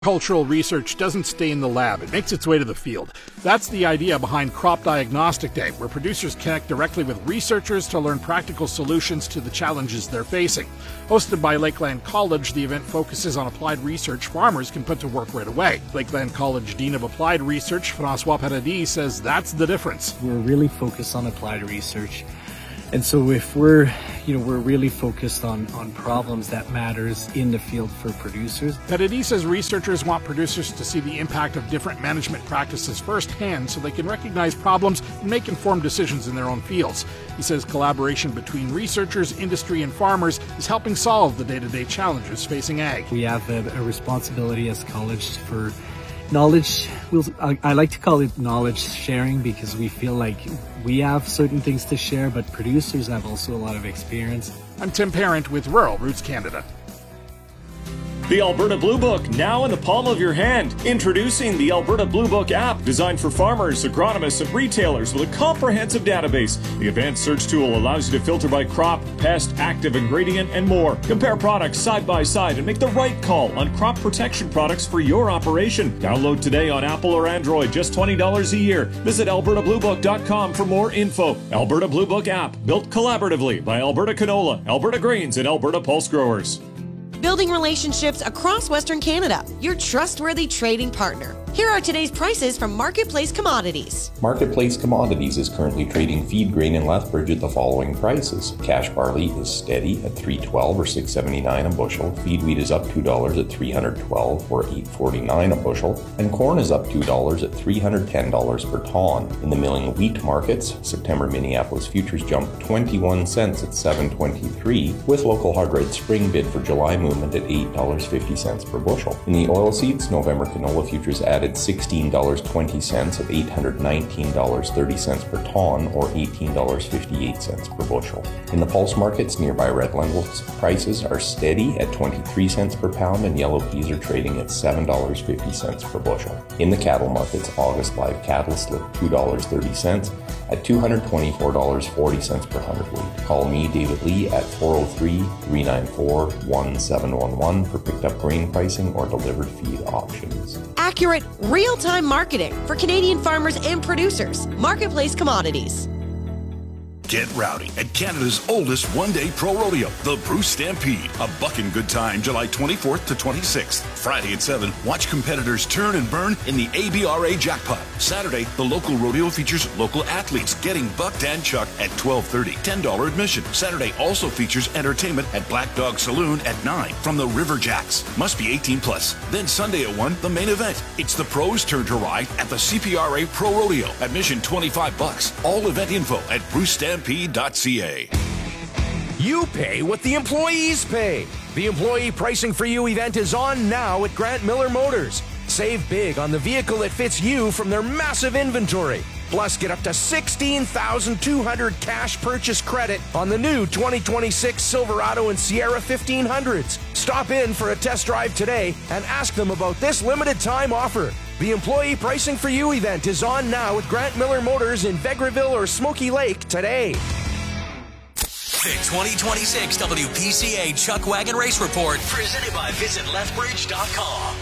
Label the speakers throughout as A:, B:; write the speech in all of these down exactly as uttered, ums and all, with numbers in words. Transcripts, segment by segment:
A: Cultural research doesn't stay in the lab, it makes its way to the field. That's the idea behind Crop Diagnostic Day, where producers connect directly with researchers to learn practical solutions to the challenges they're facing. Hosted by Lakeland College, the event focuses on applied research farmers can put to work right away. Lakeland College Dean of Applied Research, François Paradis, says that's the difference.
B: We're really focused on applied research. And so if we're, you know, we're really focused on, on problems that matters in the field for producers.
A: Paradis says researchers want producers to see the impact of different management practices firsthand so they can recognize problems and make informed decisions in their own fields. He says collaboration between researchers, industry, and farmers is helping solve the day-to-day challenges facing ag.
B: We have a, a responsibility as college for knowledge. We'll, I, I like to call it knowledge sharing because we feel like we have certain things to share, but producers have also a lot of experience.
A: I'm Tim Parent with Rural Roots Canada.
C: The Alberta Blue Book, now in the palm of your hand. Introducing the Alberta Blue Book app, designed for farmers, agronomists, and retailers with a comprehensive database. The advanced search tool allows you to filter by crop, pest, active ingredient, and more. Compare products side by side and make the right call on crop protection products for your operation. Download today on Apple or Android, just twenty dollars a year. Visit alberta blue book dot com for more info. Alberta Blue Book app, built collaboratively by Alberta Canola, Alberta Grains, and Alberta Pulse Growers.
D: Building relationships across Western Canada, your trustworthy trading partner. Here are today's prices from Marketplace Commodities.
E: Marketplace Commodities is currently trading feed grain in Lethbridge at the following prices. Cash barley is steady at three twelve or six seventy-nine a bushel. Feed wheat is up two dollars at three twelve or eight forty-nine a bushel. And corn is up two dollars at three ten dollars per ton. In the milling wheat markets, September Minneapolis futures jumped twenty-one cents at seven twenty-three, with local hard red spring bid for July movement at eight dollars and fifty cents per bushel. In the oilseeds, November canola futures added sixteen dollars and twenty cents at eight hundred nineteen dollars and thirty cents per ton or eighteen dollars and fifty-eight cents per bushel. In the pulse markets, nearby red lentils prices are steady at twenty-three cents per pound and yellow peas are trading at seven dollars and fifty cents per bushel. In the cattle markets, August live cattle slipped two dollars and thirty cents at two hundred twenty-four dollars and forty cents per hundredweight. Call me, David Lee, at four oh three, three nine four, one seven one one for picked up grain pricing or delivered feed options.
D: Accurate, real-time marketing for Canadian farmers and producers. Marketplace Commodities.
F: Get rowdy at Canada's oldest one-day pro rodeo, the Bruce Stampede. A bucking good time, July twenty-fourth to twenty-sixth. Friday at seven, watch competitors turn and burn in the A B R A jackpot. Saturday, the local rodeo features local athletes getting bucked and chucked at twelve thirty. ten dollars admission. Saturday also features entertainment at Black Dog Saloon at nine from the River Jacks. Must be eighteen plus. Then Sunday at one, the main event. It's the pros' turn to ride at the C P R A Pro Rodeo. Admission twenty-five bucks. All event info at bruce stampede dot c a.
G: You pay what the employees pay. The Employee Pricing for You event is on now at Grant Miller Motors. Save big on the vehicle that fits you from their massive inventory. Plus, get up to sixteen thousand two hundred dollars cash purchase credit on the new twenty twenty-six Silverado and Sierra fifteen hundreds. Stop in for a test drive today and ask them about this limited time offer. The Employee Pricing for You event is on now at Grant Miller Motors in Vegreville or Smoky Lake today.
H: The twenty twenty-six W P C A Chuck Wagon Race Report, presented by visit lethbridge dot com.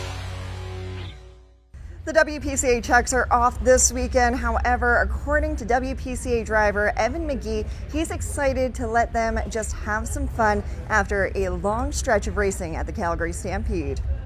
I: The W P C A Chucks are off this weekend. However, according to W P C A driver Evan McGee, he's excited to let them just have some fun after a long stretch of racing at the Calgary Stampede.